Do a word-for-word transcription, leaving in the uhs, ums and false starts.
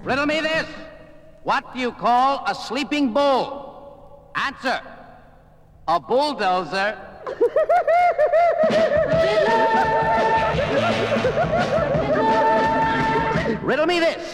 Riddle me this. What do you call a sleeping bull? Answer. A bulldozer. Riddle me this.